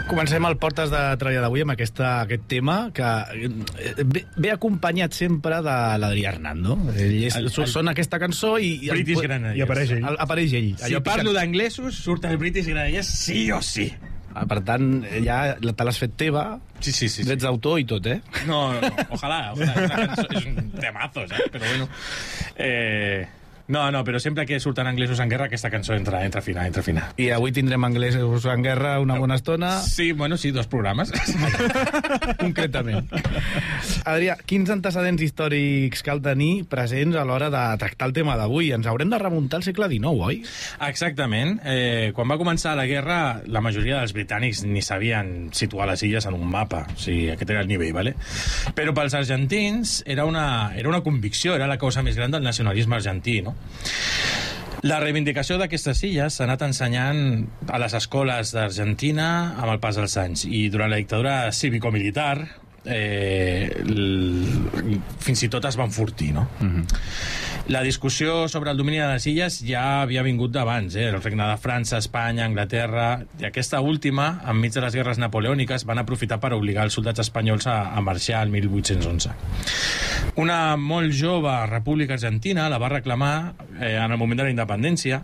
Comencem el Portes de Tralla d'avui amb aquest tema que ve acompanyat sempre de l'Adrià Hernando. Sona aquesta cançó i British Grenadiers. I apareix ell. Apareix ell. Si parlo d'anglesos, surt el British Grenadiers sí o sí. Per tant, ja te l'has fet teva, Sí. drets d'autor i tot, No, ojalà. És un temazo, però bueno. No, però sempre que surten anglesos en guerra, aquesta cançó entra fina. I avui tindrem anglesos en guerra una bona estona. Sí, 2 programes. Concretament. Adrià, quins antecedents històrics cal tenir presents a l'hora de tractar el tema d'avui? Ens haurem de remuntar al segle XIX, oi? Exactament. Quan va començar la guerra, la majoria dels britànics ni sabien situar les illes en un mapa. O sigui, aquest era el nivell, ¿vale? Però pels argentins era una convicció, era la causa més gran del nacionalisme argentí, no? La reivindicació d'aquestes illes s'ha anat ensenyant a les escoles d'Argentina amb el pas dels anys, i durant la dictadura cívico-militar fins i tot es va enfortir, no? La discussió sobre el domini de les illes ja havia vingut d'abans, el regne de França, Espanya, Anglaterra, i aquesta última, enmig de les guerres napoleòniques, van aprofitar per obligar els soldats espanyols a marxar el 1811. Una molt jove república argentina la va reclamar en el moment de la independència,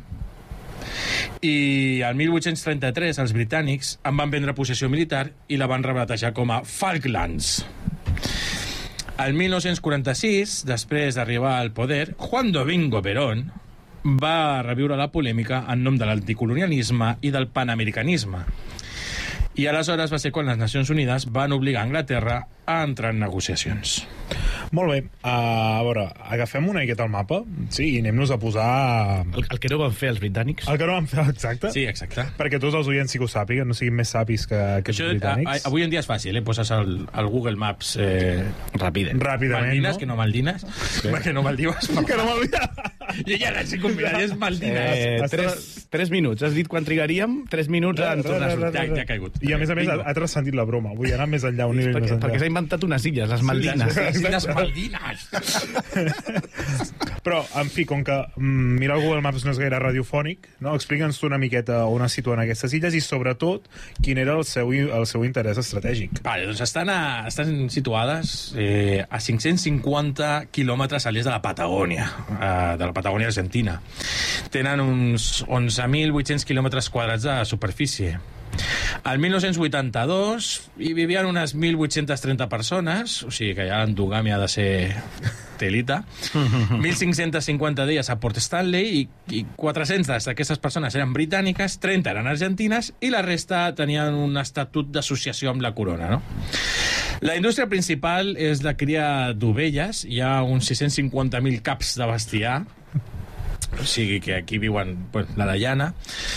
i al 1833 els britànics en van prendre possessió militar i la van rebatejar com a Falklands. El 1946, després d'arribar al poder, Juan Domingo Perón va reviure la polèmica en nom de l'anticolonialisme i del panamericanisme. I aleshores va ser quan les Nacions Unides van obligar Anglaterra a entrar en negociacions. Molt bé, a veure, agafem una miqueta el mapa, sí, i anem-nos a posar... El que no van fer els britànics. El que no van fer, exacte. Sí, exacte. Perquè tots els oients sí que ho sàpiguen, no siguin més sapis que els britànics. Avui en dia és fàcil, poses al Google Maps Ràpidament, Maldinas, no? Que no Maldinas. Sí. Que no Maldives. Que no m'olvida. Jo ja l'he convidat, és Maldinas. 3 minuts. Has dit quan trigaríem? 3 minuts en tornar a sortir. Ja ha caigut. I a més, ha transcendit la broma. Vull anar més enllà, un nivell més enllà. Perquè s'ha inventat unes illes, les Maldinas. Les Maldinas. Però, en fi, com que mirar el Google Maps no és gaire radiofònic, no? Explica'ns tu una miqueta on es situen aquestes illes i, sobretot, quin era el seu interès estratègic. Vale, doncs estan situades a 550 quilòmetres a l'est de la Patagònia, de la Patagònia argentina. Tenen uns 11.800 quilòmetres quadrats de superfície. Al 1982 hi vivien unes 1.830 persones, o sigui que ja l'endogàmia ha de ser telita. 1.550 dies a Port Stanley i 400 d'aquestes persones eren britàniques, 30 eren argentines i la resta tenien un estatut d'associació amb la corona, no? La indústria principal és la cria d'ovelles, hi ha uns 650.000 caps de bestiar, o sigui que aquí viuen la de llana,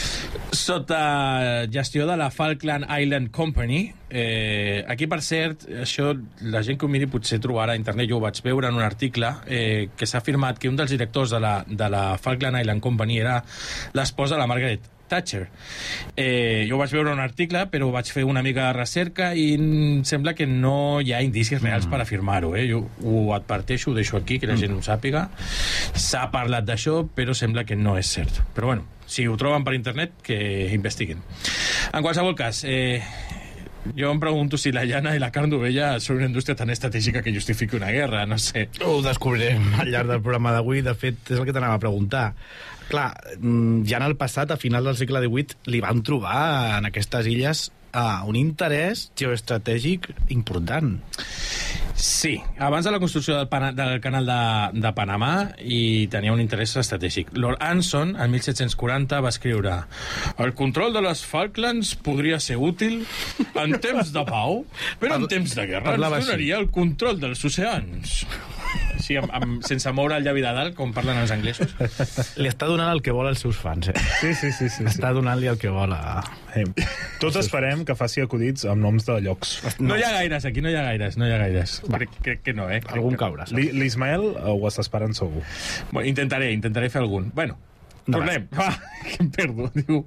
sota gestió de la Falkland Island Company. Aquí, per cert, això la gent que ho miri potser trobarà a internet, jo ho vaig veure en un article que s'ha afirmat que un dels directors de la Falkland Island Company era l'esposa de la Margaret Thatcher. Jo ho vaig veure un article, però vaig fer una mica de recerca i sembla que no hi ha indicis reals per afirmar-ho. Jo ho adverteixo, ho deixo aquí, que la gent ho sàpiga. S'ha parlat d'això, però sembla que no és cert. Però bueno, si ho troben per internet, que investiguin. En qualsevol cas, jo em pregunto si la llana i la carn d'ovella són una indústria tan estratègica que justifiqui una guerra, no sé. Ho descobrirem al llarg del programa d'avui. De fet, és el que t'anava a preguntar. Clar, ja en el passat, a final del segle XVIII, li van trobar en aquestes illes un interès geoestratègic important. Sí, abans de la construcció del canal de Panamà hi tenia un interès estratègic. Lord Anson, en 1740, va escriure: el control de les Falklands podria ser útil en temps de pau, però en temps de guerra ens donaria el control dels oceans. Sí, sense moure el llavi de dalt, com parlen els anglesos. Li està donant el que vol als seus fans, Sí. Està donant-li el que vol a... Tots esperem que faci acudits amb noms de llocs. No hi ha gaires, aquí no hi ha gaires. Crec que no, Algun caurà. L'Ismael ho està esperant segur. Bueno, intentaré fer algun. Bueno, tornem. Que em perdo, diu.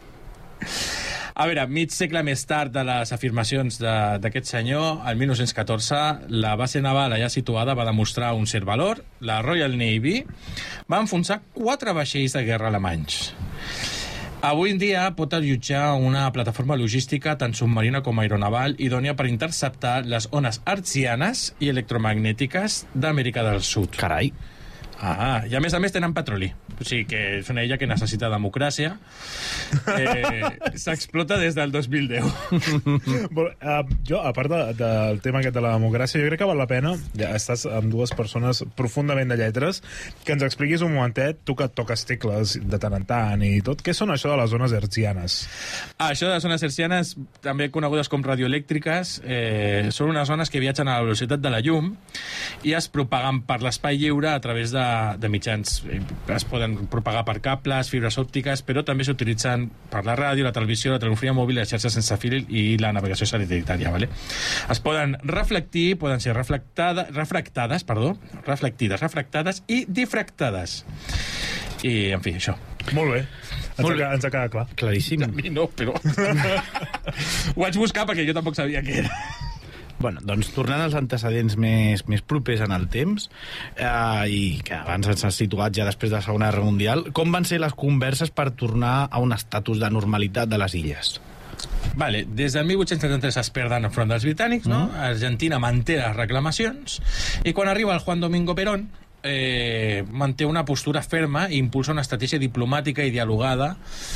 A veure, mig segle més tard de les afirmacions d'aquest senyor, el 1914, la base naval allà situada va demostrar un cert valor. La Royal Navy va enfonsar 4 vaixells de guerra alemanys. Avui en dia pot allotjar una plataforma logística tant submarina com aeronaval idònia per interceptar les ones hertzianes i electromagnètiques d'Amèrica del Sud. Carai. I a més tenen petroli. O sigui que és una illa que necessita democràcia. S'explota des del 2010. Jo, a part del tema aquest de la democràcia, jo crec que val la pena, ja estàs amb dues persones profundament de lletres, que ens expliquis un momentet, tu que toques tecles de tant en tant i tot, què són això de les zones hertzianes? Això de les zones hertzianes, també conegudes com radioelèctriques, són unes zones que viatgen a la velocitat de la llum i es propaguen per l'espai lliure a través de mitjans. Es poden propagar per cables, fibres òptiques, però també s'utilitzen per la ràdio, la televisió, la telefonia mòbil, les xarxes sense fil i la navegació satelital. ¿Vale? Es poden reflectir, poden ser refractades i difractades. I, en fi, això. Molt bé. Ens ha quedat clar. Claríssim. A mi no, però... Ho vaig buscar perquè jo tampoc sabia què era. Bueno, doncs tornant als antecedents més propers en el temps, i que abans ens has situat ja després de la Segona Guerra Mundial, com van ser les converses per tornar a un estatus de normalitat de les illes? Vale, des del 1873 es perden enfront dels britànics, no? Argentina manté les reclamacions, i quan arriba el Juan Domingo Perón, manté una postura ferma i impulsa una estratègia diplomàtica i dialogada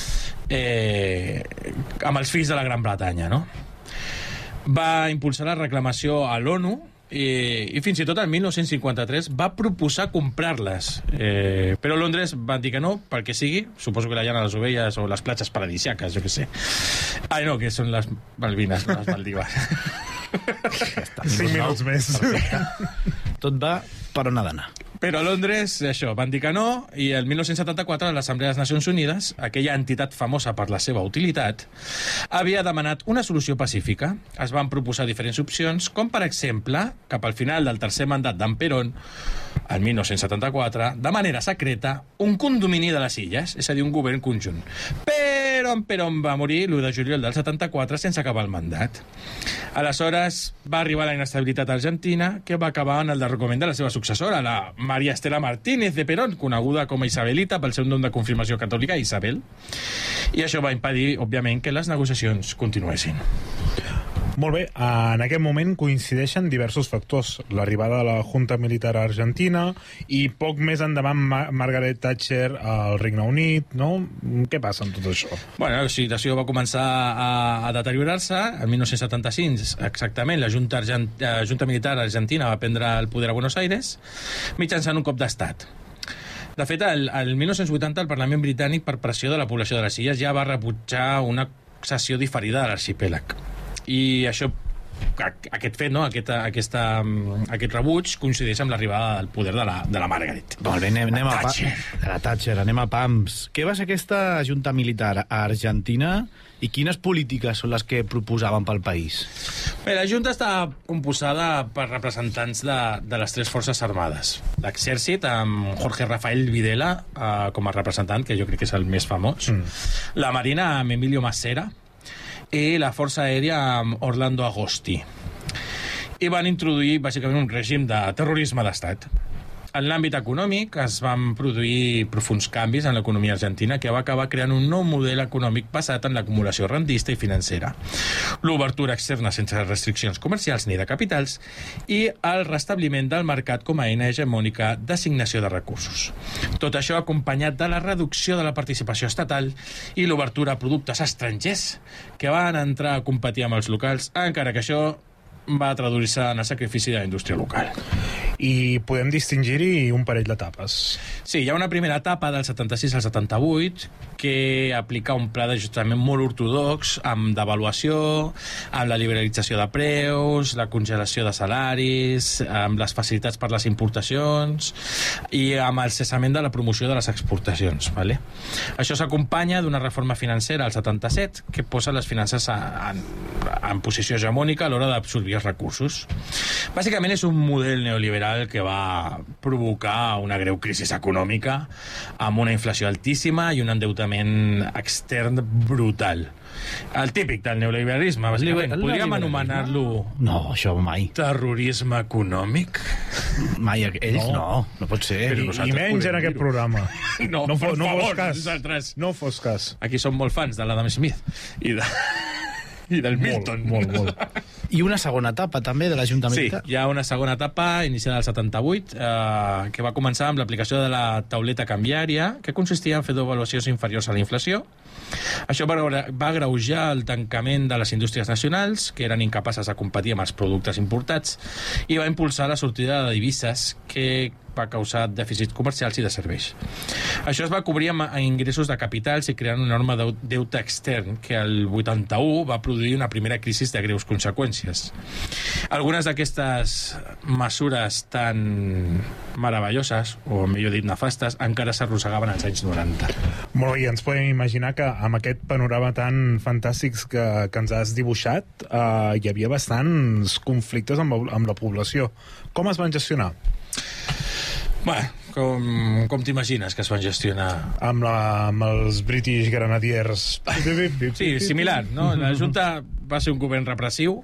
amb els fills de la Gran Bretanya, no? Va impulsar la reclamació a l'ONU i fins i tot el 1953 va proposar comprar-les, però Londres va dir que no, perquè sigui, suposo que la llana de les ovelles o les platges paradisíaques, jo què sé. No, que són les Malvines, les Maldives. 5 minuts més. Tot va per on ha d'anar. Però a Londres, això, van dir que no, i el 1974 l'Assemblea de les Nacions Unides, aquella entitat famosa per la seva utilitat, havia demanat una solució pacífica. Es van proposar diferents opcions, com per exemple, cap al final del tercer mandat d'en Perón, el 1974, de manera secreta, un condomini de les illes, és a dir, un govern conjunt. Però en Perón va morir l'1 de juliol del 74 sense acabar el mandat. Aleshores va arribar la inestabilitat argentina, que va acabar en el derrocament de la seva successora, la María Estela Martínez de Perón, coneguda com a Isabelita pel seu nom de confirmació catòlica, Isabel. I això va impedir, òbviament, que les negociacions continuessin. Molt bé, en aquest moment coincideixen diversos factors. L'arribada de la Junta Militar Argentina i poc més endavant Margaret Thatcher al Regne Unit, no? Què passa amb tot això? Bueno, la situació va començar a deteriorar-se. El 1975, exactament, la Junta Militar Argentina va prendre el poder a Buenos Aires mitjançant un cop d'estat. De fet, el 1980 el Parlament britànic, per pressió de la població de les illes, ja va rebutjar una cessió diferida de l'arxipèlag. I això, aquest fet, no? aquest rebuig coincideix amb l'arribada del poder de la Margaret. Molt bé, anem a la Thatcher, anem a pams. Què va ser aquesta junta militar a Argentina i quines polítiques són les que proposaven pel país? Bé, la junta està composada per representants de les tres forces armades. L'exèrcit, amb Jorge Rafael Videla com a representant, que jo crec que és el més famós. La Marina, amb Emilio Massera, i la Força Aèria amb Orlando Agosti. I van introduir, bàsicament, un règim de terrorisme d'estat. En l'àmbit econòmic es van produir profuns canvis en l'economia argentina que va acabar creant un nou model econòmic basat en l'acumulació rendista i financera, l'obertura externa sense restriccions comercials ni de capitals i el restabliment del mercat com a eina hegemònica d'assignació de recursos. Tot això acompanyat de la reducció de la participació estatal i l'obertura a productes estrangers que van entrar a competir amb els locals, encara que això va traduir-se en el sacrifici de la indústria local. I podem distingir-hi un parell d'etapes. Sí, hi ha una primera etapa del 76 al 78 que aplica un pla d'ajustament molt ortodox amb devaluació, amb la liberalització de preus, la congelació de salaris, amb les facilitats per les importacions i amb el cessament de la promoció de les exportacions. ¿Vale? Això s'acompanya d'una reforma financera al 77 que posa les finances en posició hegemònica a l'hora d'absorbir els recursos. Bàsicament és un model neoliberal que va provocar una greu crisi econòmica amb una inflació altíssima i un endeutament extern brutal. El típic del neoliberalisme, bàsicament. Podríem anomenar-lo... No, això mai. Terrorisme econòmic? Mai, ells no pot ser. I menys en aquest programa. No, no per favor, fos cas. nosaltres. No fos cas. Aquí som molt fans de l'Adam Smith i del Milton. Molt. I una segona etapa, també, de l'Ajuntament. Sí, hi ha una segona etapa, iniciada al 78, que va començar amb l'aplicació de la tauleta canviària, que consistia en fer devaluacions inferiors a la inflació. Això va agreujar el tancament de les indústries nacionals, que eren incapaces de competir amb els productes importats, i va impulsar la sortida de divises, que va causar dèficits comercials i de serveis. Això es va cobrir amb ingressos de capitals i creant un enorme deute extern que el 81 va produir una primera crisi de greus conseqüències. Algunes d'aquestes mesures tan meravelloses, o millor dit nefastes, encara s'arrossegaven als anys 90. Molt bé, ens podem imaginar que amb aquest panorama tan fantàstics que ens has dibuixat hi havia bastants conflictes amb la població. Com es van gestionar? Bé, com t'imagines que es van gestionar? Amb els British Grenadiers. Sí, similar, no? La Junta va ser un govern repressiu,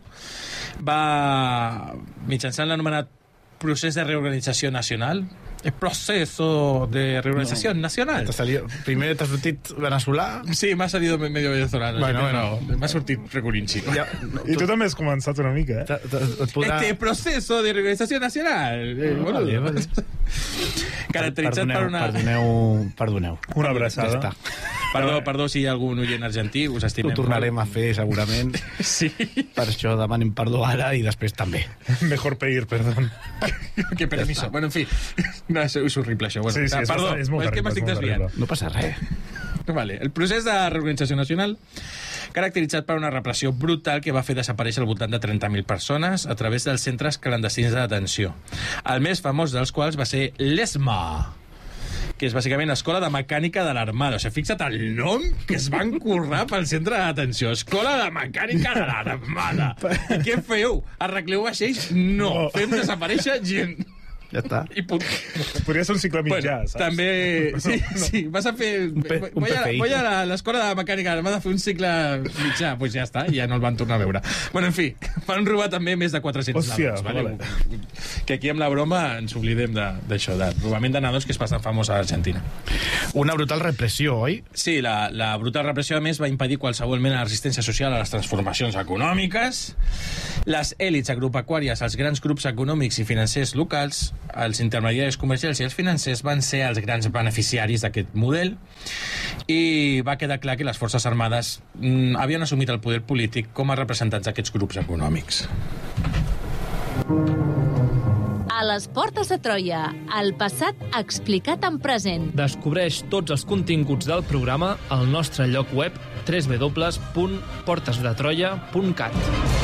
va, mitjançant l'anomenat procés de reorganització nacional, el proceso de reorganización nacional. Primer t'ha sortit veneçolà? Sí, m'ha salido medio venezolano. Bueno. M'ha sortit recorinxi. Ja, I tu també has començat una mica, eh? Este proceso de reorganización nacional. Vale. Caracteritzat per una... Perdoneu. Una abraçada. Ja està. Perdó si hi ha algun oient argentí, us estimem. Ho tornarem a fer, segurament. Sí. Per això demanem perdó ara i després també. Mejor pedir perdón. Que permiso. Bueno, en fi. No, és horrible, això. Bueno, Sí, perdó, és molt que m'estic desviant. No passa res. Vale. El procés de reorganització nacional, caracteritzat per una repressió brutal que va fer desaparèixer al voltant de 30.000 persones a través dels centres clandestins de detenció. El més famós dels quals va ser l'ESMA, que és bàsicament Escola de Mecànica de l'Armada. O sigui, fixa't el nom que es van currar pel centre de detenció. Escola de Mecànica de l'Armada. I què feu? Arregleu vaixells? No. Fem desaparèixer gent. Ja està. I punt. Podria ser un cicle mitjà, saps? També... Sí, vas a fer... Voy a l'escola de mecànica de l'Armada a fer un cicle mitjà. Doncs pues ja està, ja no el van tornar a veure. Bueno, en fi, van robar també més de 400 nadons. Vale? Que aquí amb la broma ens oblidem d'això, de robament de nadons, que és bastant famós a Argentina. Una brutal repressió, oi? Sí, la brutal repressió, a més, va impedir qualsevol mena de resistència social a les transformacions econòmiques. Les èlits agropecuàries, els grans grups econòmics i financers locals, els intermediaris comercials i els financers van ser els grans beneficiaris d'aquest model, i va quedar clar que les forces armades havien assumit el poder polític com a representants d'aquests grups econòmics. A les portes de Troia, el passat explicat en present. Descobreix tots els continguts del programa al nostre lloc web www.portesdetroia.cat.